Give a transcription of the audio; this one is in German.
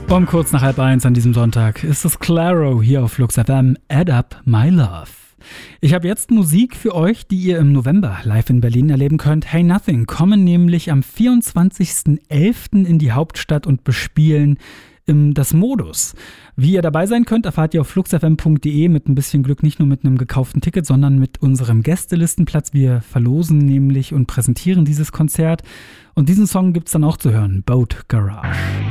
Um kurz nach 12:30 an diesem Sonntag ist es Claro hier auf Flux FM, Add Up My Love. Ich habe jetzt Musik für euch, die ihr im November live in Berlin erleben könnt. Hey Nothing kommen nämlich am 24.11. in die Hauptstadt und bespielen das Modus. Wie ihr dabei sein könnt, erfahrt ihr auf fluxfm.de, mit ein bisschen Glück nicht nur mit einem gekauften Ticket, sondern mit unserem Gästelistenplatz. Wir verlosen nämlich und präsentieren dieses Konzert. Und diesen Song gibt's dann auch zu hören, Boat Garage.